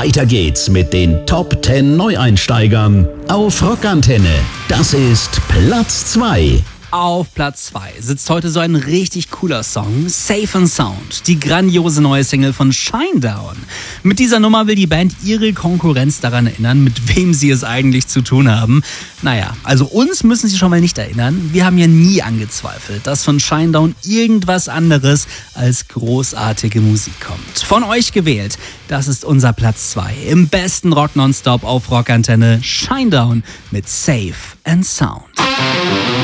Weiter geht's mit den Top 10 Neueinsteigern auf Rockantenne. Das ist Platz 2. Auf Platz 2 sitzt heute so ein richtig cooler Song, Safe and Sound, die grandiose neue Single von Shinedown. Mit dieser Nummer will die Band ihre Konkurrenz daran erinnern, mit wem sie es eigentlich zu tun haben. Naja, also uns müssen sie schon mal nicht erinnern. Wir haben ja nie angezweifelt, dass von Shinedown irgendwas anderes als großartige Musik kommt. Von euch gewählt, das ist unser Platz 2. Im besten Rock Nonstop auf Rockantenne, Shinedown mit Safe and Sound.